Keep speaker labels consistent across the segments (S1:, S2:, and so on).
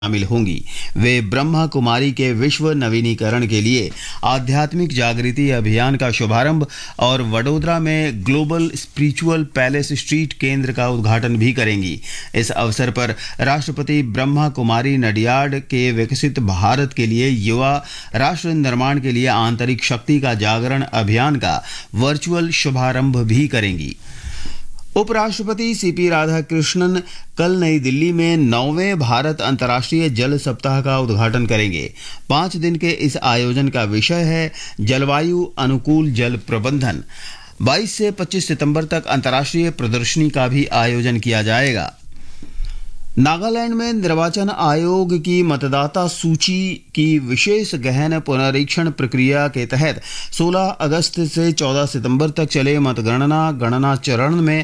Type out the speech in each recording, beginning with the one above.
S1: शामिल होंगी। वे ब्रह्मा कुमारी के विश्व नवीनीकरण के लिए आध्यात्मिक जागृति अभियान का शुभारंभ और वडोदरा में ग्लोबल स्पिरिचुअल पैलेस स्ट्रीट केंद्र का उद्घाटन भी करेंगी। इस अवसर पर राष्ट्रपति ब्रह्मा कुमारी नडियाड के विकसित भारत के लिए युवा राष्ट्र निर्माण के लिए आंतरिक शक्ति का जागरण अभियान का वर्चुअल शुभारंभ भी करेंगी। उपराष्ट्रपति सीपी राधाकृष्णन कल नई दिल्ली में 9वें भारत अंतर्राष्ट्रीय जल सप्ताह का उद्घाटन करेंगे। 5 दिन के इस आयोजन का विषय है जलवायु अनुकूल जल प्रबंधन। 22 से 25 सितंबर तक अंतर्राष्ट्रीय प्रदर्शनी का भी आयोजन किया जाएगा। नागालैंड में निर्वाचन आयोग की मतदाता सूची की विशेष गहन पुनरीक्षण प्रक्रिया के तहत 16 अगस्त से 14 सितंबर तक चले गणना चरण में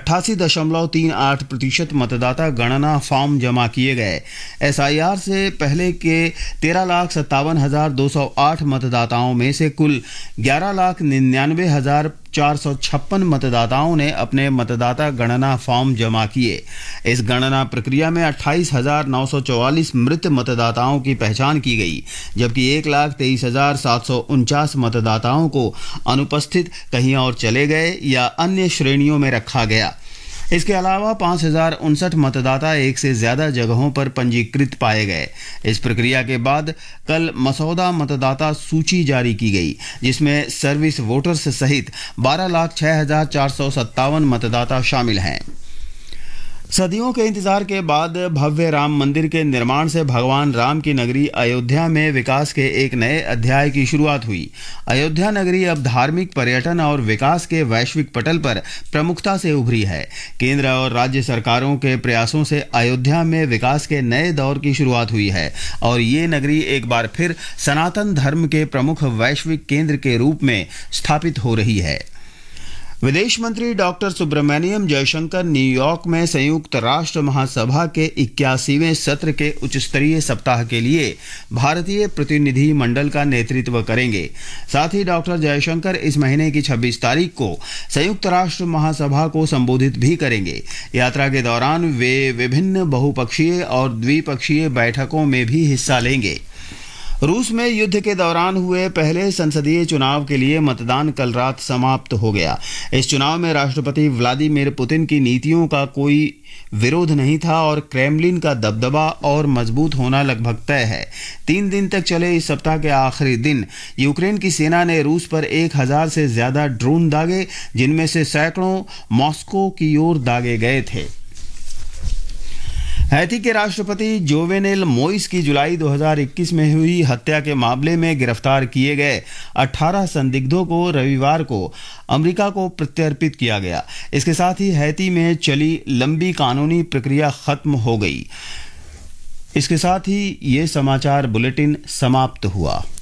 S1: 88.38% मतदाता गणना फॉर्म जमा किए गए। एसआईआर से पहले के 13,57,208 मतदाताओं में से कुल 11,99,456 मतदाताओं ने अपने मतदाता गणना फॉर्म जमा किए। इस गणना प्रक्रिया में 28,944 मृत मतदाताओं की पहचान की गई, जबकि 1,23,749 मतदाताओं को अनुपस्थित, कहीं और चले गए या अन्य श्रेणियों में रखा गया। इसके अलावा 5,059 मतदाता एक से ज्यादा जगहों पर पंजीकृत पाए गए। इस प्रक्रिया के बाद कल मसौदा मतदाता सूची जारी की गई, जिसमें सर्विस वोटर्स सहित 12,06,457 मतदाता शामिल हैं। सदियों के इंतजार के बाद भव्य राम मंदिर के निर्माण से भगवान राम की नगरी अयोध्या में विकास के एक नए अध्याय की शुरुआत हुई। अयोध्या नगरी अब धार्मिक, पर्यटन और विकास के वैश्विक पटल पर प्रमुखता से उभरी है। केंद्र और राज्य सरकारों के प्रयासों से अयोध्या में विकास के नए दौर की शुरुआत हुई है और ये नगरी एक बार फिर सनातन धर्म के प्रमुख वैश्विक केंद्र के रूप में स्थापित हो रही है। विदेश मंत्री डॉक्टर सुब्रमण्यम जयशंकर न्यूयॉर्क में संयुक्त राष्ट्र महासभा के 81वें सत्र के उच्च स्तरीय सप्ताह के लिए भारतीय प्रतिनिधि मंडल का नेतृत्व करेंगे। साथ ही डॉक्टर जयशंकर इस महीने की 26 तारीख को संयुक्त राष्ट्र महासभा को संबोधित भी करेंगे। यात्रा के दौरान वे विभिन्न बहुपक्षीय और द्विपक्षीय बैठकों में भी हिस्सा लेंगे। रूस में युद्ध के दौरान हुए पहले संसदीय चुनाव के लिए मतदान कल रात समाप्त हो गया। इस चुनाव में राष्ट्रपति व्लादिमीर पुतिन की नीतियों का कोई विरोध नहीं था और क्रेमलिन का दबदबा और मजबूत होना लगभग तय है। 3 दिन तक चले इस सप्ताह के आखिरी दिन यूक्रेन की सेना ने रूस पर 1,000 से ज्यादा ड्रोन दागे, जिनमें से सैकड़ों मॉस्को की ओर दागे गए थे। हैती के राष्ट्रपति जोवेनेल मोइस की जुलाई 2021 में हुई हत्या के मामले में गिरफ्तार किए गए 18 संदिग्धों को रविवार को अमेरिका को प्रत्यर्पित किया गया। इसके साथ ही हैती में चली लंबी कानूनी प्रक्रिया खत्म हो गई। इसके साथ ही ये समाचार बुलेटिन समाप्त हुआ।